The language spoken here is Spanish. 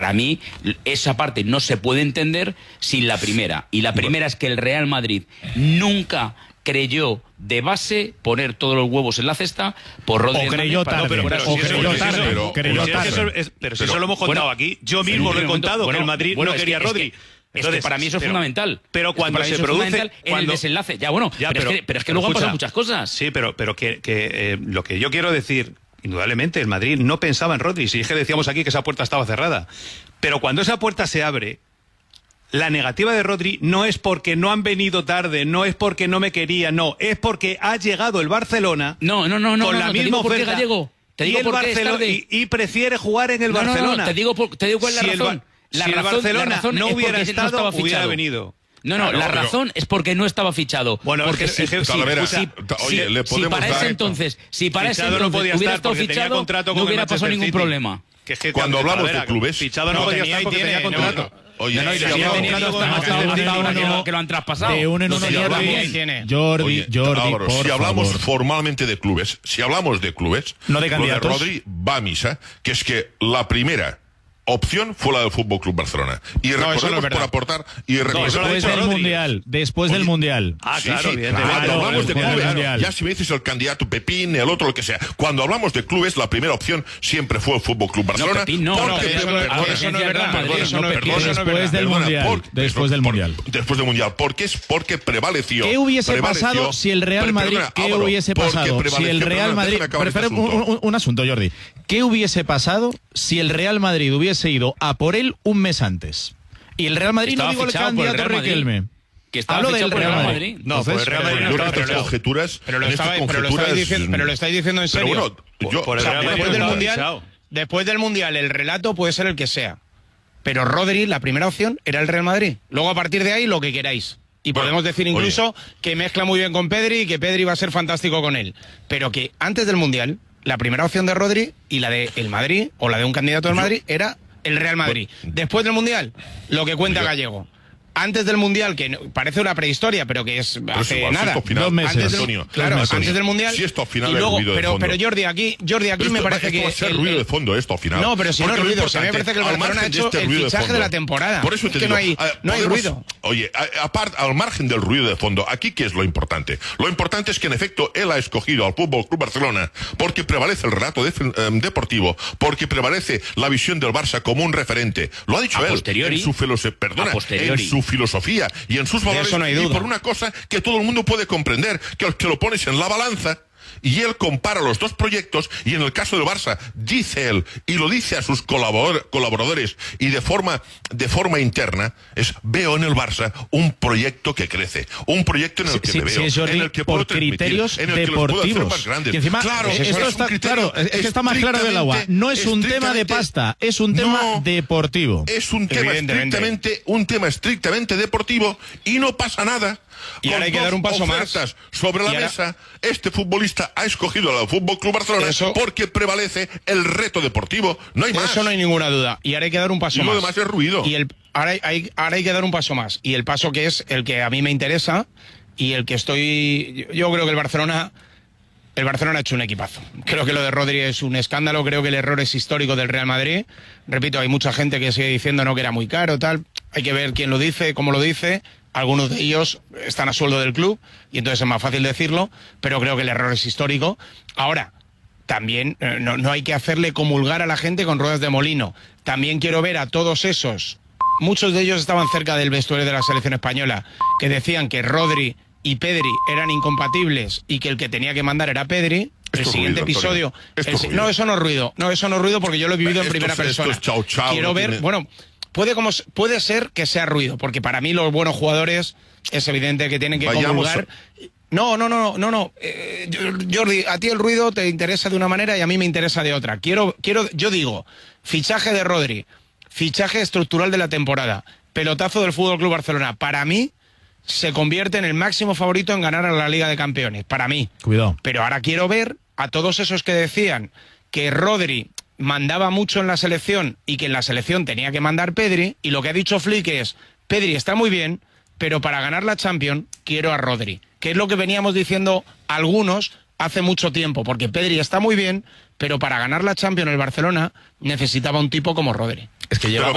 para mí esa parte no se puede entender sin la primera. Y la primera es que el Real Madrid nunca creyó de base poner todos los huevos en la cesta por Rodri. O creyó tarde. Pero si eso lo hemos contado aquí. Yo mismo lo he contado, que el Madrid no quería a Rodri. Entonces, para mí eso es fundamental. Pero cuando se produce en el desenlace. Pero es que luego han pasado muchas cosas. Sí, pero que lo que yo quiero decir, indudablemente, el Madrid no pensaba en Rodri. Si es que decíamos aquí que esa puerta estaba cerrada. Pero cuando esa puerta se abre, la negativa de Rodri no es porque no han venido tarde, no es porque no me quería, no, es porque ha llegado el Barcelona con la misma oferta. Gallego. Te digo por qué es tarde. Y prefiere jugar en el Barcelona. Te digo cuál es la razón. Si el Barcelona no hubiera estado, hubiera venido. La razón es porque no estaba fichado. Bueno, porque si para ese entonces hubiera estado fichado, no hubiera pasado ningún problema. Cuando hablamos de clubes, fichado no podía estar porque tenía contrato. Oye, que lo han traspasado. De uno en uno Jordi, si hablamos formalmente de clubes, no de candidatos, lo de Rodri va a misa, que es que la primera opción fue la del Fútbol Club Barcelona. Y recordemos por aportar después del Mundial. Claro, evidentemente. Cuando hablamos de clubes, ya si me dices el candidato Pepín, el otro, lo que sea. Cuando hablamos de clubes, la primera opción siempre fue el Fútbol Club Barcelona. Eso no es verdad. Después del Mundial. Porque prevaleció. ¿Qué hubiese pasado si el Real Madrid? ¿Qué hubiese pasado si el Real Madrid? Un asunto, Jordi. ¿Qué hubiese pasado si el Real Madrid hubiese ido a por él un mes antes? Y el Real Madrid, no digo el candidato Riquelme. Hablo del Real Madrid. No, pues el Real Madrid no estaba, pero lo estáis diciendo en serio. Después del Mundial el relato puede ser el que sea. Pero Rodri, la primera opción era el Real Madrid. Luego a partir de ahí lo que queráis. Y podemos decir incluso que mezcla muy bien con Pedri y que Pedri va a ser fantástico con él. Pero que antes del Mundial, la primera opción de Rodri y la de el Madrid, o la de un candidato del Madrid, era el Real Madrid. Después del Mundial, lo que cuenta Gallego. Antes del Mundial, que parece una prehistoria, pero que es hace nada. 2 meses, antes del Mundial. Si esto al final y luego, es ruido de fondo. Pero Jordi, aquí me parece que... va a ser ruido de fondo esto al final. No, pero si no es ruido, se me parece que el Barcelona ha hecho el fichaje de la temporada. Por eso te digo, no hay ruido. Oye, aparte, al margen del ruido de fondo, aquí ¿qué es lo importante? Lo importante es que en efecto él ha escogido al Fútbol Club Barcelona porque prevalece el relato deportivo, porque prevalece la visión del Barça como un referente. Lo ha dicho él en su filosofía y en sus valores, no hay duda. Y por una cosa que todo el mundo puede comprender, que lo pones en la balanza y él compara los dos proyectos, y en el caso del Barça dice él, y lo dice a sus colaboradores y de forma interna, veo en el Barça un proyecto que crece, un proyecto en el que me veo, Jordi, en el que por puedo criterios deportivos, que encima, claro, esto está más claro del agua. No es un tema de pasta, es un tema deportivo. Es un tema estrictamente deportivo, y no pasa nada. Y ahora hay que dar un paso más sobre la mesa. Este futbolista ha escogido al Fútbol Club Barcelona porque prevalece el reto deportivo. No hay más. Eso no hay ninguna duda. Y ahora hay que dar un paso más. Y lo demás es ruido. Y ahora hay que dar un paso más. Y el paso que es el que a mí me interesa y el que estoy... Yo creo que el Barcelona ha hecho un equipazo. Creo que lo de Rodri es un escándalo. Creo que el error es histórico del Real Madrid. Repito, hay mucha gente que sigue diciendo que era muy caro, tal. Hay que ver quién lo dice, cómo lo dice. Algunos de ellos están a sueldo del club y entonces es más fácil decirlo, pero creo que el error es histórico. Ahora, también no hay que hacerle comulgar a la gente con ruedas de molino. También quiero ver a todos esos, muchos de ellos estaban cerca del vestuario de la selección española, que decían que Rodri y Pedri eran incompatibles y que el que tenía que mandar era Pedri. El siguiente episodio... No, eso no es ruido. No, eso no es ruido porque yo lo he vivido en primera persona. Quiero ver... Bueno... Puede ser que sea ruido, porque para mí los buenos jugadores es evidente que tienen que comulgar. No. Jordi, a ti el ruido te interesa de una manera y a mí me interesa de otra. Yo digo, fichaje de Rodri, fichaje estructural de la temporada, pelotazo del Fútbol Club Barcelona. Para mí se convierte en el máximo favorito en ganar a la Liga de Campeones. Para mí. Cuidado. Pero ahora quiero ver a todos esos que decían que Rodri mandaba mucho en la selección y que en la selección tenía que mandar Pedri, y lo que ha dicho Flick es, Pedri está muy bien, pero para ganar la Champions quiero a Rodri, que es lo que veníamos diciendo algunos hace mucho tiempo, porque Pedri está muy bien, pero para ganar la Champions el Barcelona necesitaba un tipo como Rodri. Es que lleva